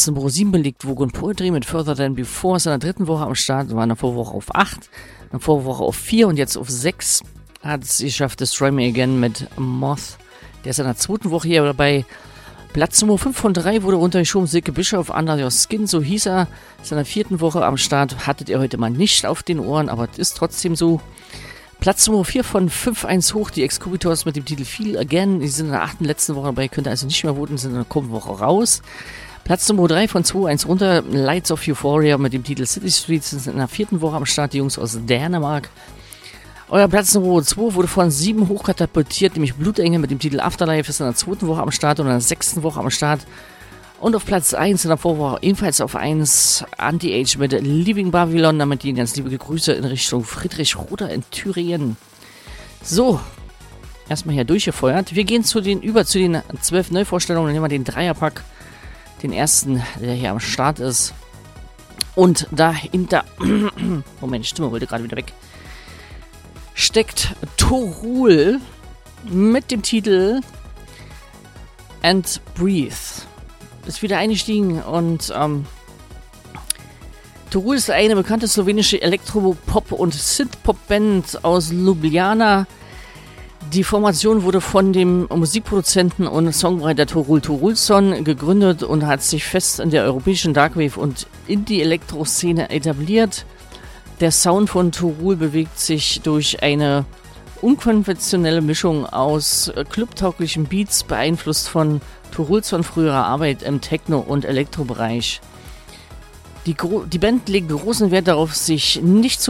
Platz Nummer 7 belegt Vogue und Poetry mit Further Than Before, ist in der 3. Woche am Start, war in der Vorwoche auf 8, in der Vorwoche auf 4 und jetzt auf 6 hat es geschafft, Destroy Me Again mit Moth. Der ist in der 2. Woche hier dabei. Platz Nummer 5 von 3 wurde runtergeschoben, Silke Bischoff, Under Your Skin, so hieß er. Ist in der 4. Woche am Start, hattet ihr heute mal nicht auf den Ohren, aber es ist trotzdem so. Platz Nummer 4 von 5-1 hoch, die Excubitors mit dem Titel Feel Again. Die sind in der 8. letzten Woche dabei, könnt ihr also nicht mehr voten, sind in der kommenden Woche raus. Platz Nummer 3 von 2-1 runter, Lights of Euphoria mit dem Titel City Streets, sind in der 4. Woche am Start, die Jungs aus Dänemark. Euer Platz Nummer 2 wurde von 7 hochkatapultiert, nämlich Blutengel mit dem Titel Afterlife, ist in der 2. Woche am Start und in der 6. Woche am Start. Und auf Platz 1 in der Vorwoche ebenfalls auf 1 Anti-Age mit Leaving Babylon, damit die ganz liebe Grüße in Richtung Friedrich Rother in Thüringen. So, erstmal hier durchgefeuert. Wir gehen über zu den 12 Neuvorstellungen, dann nehmen wir den Dreierpack, den ersten, der hier am Start ist. Und dahinter, Moment, die Stimme wollte gerade wieder weg, steckt Torul mit dem Titel And Breathe. Ist wieder eingestiegen und Torul ist eine bekannte slowenische Elektro-Pop- und Synth-Pop-Band aus Ljubljana. Die Formation wurde von dem Musikproduzenten und Songwriter Torul Torulsson gegründet und hat sich fest in der europäischen Darkwave- und Indie-Elektro-Szene etabliert. Der Sound von Torul bewegt sich durch eine unkonventionelle Mischung aus clubtauglichen Beats, beeinflusst von Torulsson früherer Arbeit im Techno- und Elektrobereich. Die Band legt großen Wert darauf, sich nicht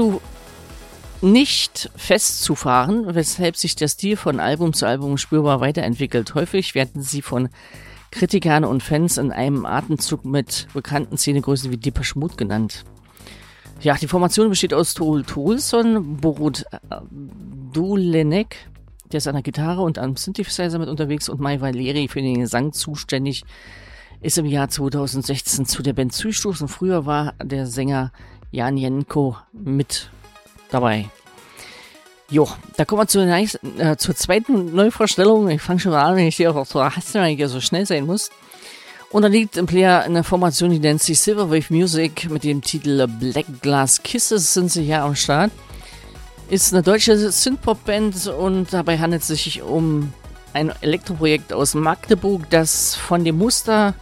festzufahren, weshalb sich der Stil von Album zu Album spürbar weiterentwickelt. Häufig werden sie von Kritikern und Fans in einem Atemzug mit bekannten Szenegrößen wie Depeche Mode genannt. Ja, die Formation besteht aus Torul Torulsson, Borut Dolenek, der ist an der Gitarre und am Synthesizer mit unterwegs, und Mai Valeri für den Gesang zuständig, ist im Jahr 2016 zu der Band zugestoßen. Früher war der Sänger Jan Jenko mit dabei. Jo, da kommen wir zur zweiten Neuvorstellung. Ich fange schon mal an, wenn ich hier auch so hasse, weil ich ja so schnell sein muss. Und da liegt im Player eine Formation, die nennt sich Silverwave Music mit dem Titel Black Glass Kisses, sind sie hier am Start. Ist eine deutsche Synthpop-Band und dabei handelt es sich um ein Elektroprojekt aus Magdeburg, das von dem Musiker,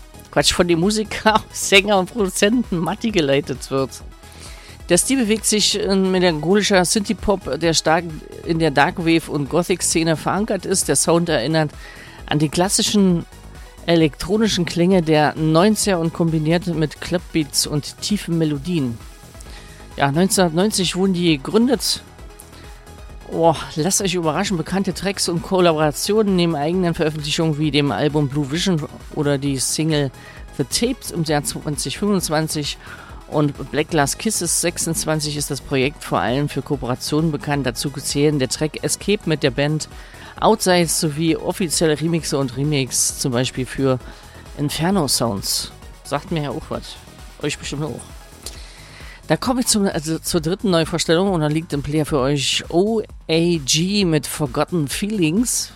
Sänger und Produzenten Matti geleitet wird. Der Stil bewegt sich in melancholischer Synthie-Pop, der stark in der Darkwave- und Gothic-Szene verankert ist. Der Sound erinnert an die klassischen elektronischen Klänge der 90er und kombiniert mit Clubbeats und tiefen Melodien. Ja, 1990 wurden die gegründet. Lasst euch überraschen, bekannte Tracks und Kollaborationen neben eigenen Veröffentlichungen wie dem Album Blue Vision oder die Single The Tapes im Jahr 2025 und Black Glass Kisses 26 ist das Projekt vor allem für Kooperationen bekannt. Dazu zählen der Track Escape mit der Band Outside sowie offizielle Remixe und Remakes, zum Beispiel für Inferno Sounds. Sagt mir ja auch was. Euch bestimmt auch. Da komme ich zur dritten Neuvorstellung und da liegt im Player für euch OAG mit Forgotten Feelings.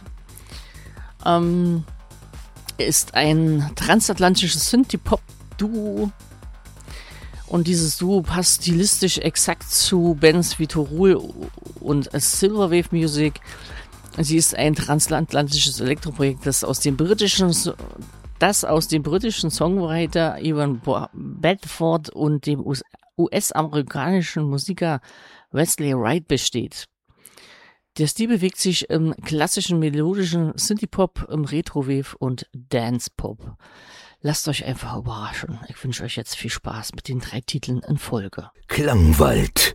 Ist ein transatlantisches Synthie-Pop-Duo und dieses Duo passt stilistisch exakt zu Bands wie Torul und Silverwave Music. Sie ist ein transatlantisches Elektroprojekt, das aus dem britischen Songwriter Ivan Bedford und dem US-amerikanischen Musiker Wesley Wright besteht. Der Stil bewegt sich im klassischen melodischen Synthie-Pop, im Retro-Wave und Dance-Pop. Lasst euch einfach überraschen. Ich wünsche euch jetzt viel Spaß mit den 3 Titeln in Folge. Klangwald.